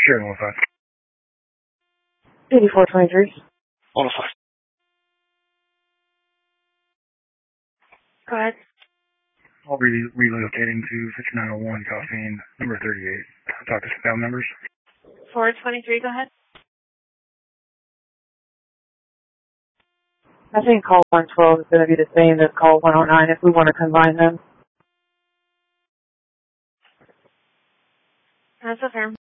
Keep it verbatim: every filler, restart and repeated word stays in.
Sure, one five. eighty-four twenty-three. one five. Go ahead. I'll be relocating to fifty-nine oh one Caffeine, number thirty-eight. Talk to some family members. four twenty-three, go ahead. I think call one twelve is going to be the same as call one oh nine if we want to combine them. That's affirmed.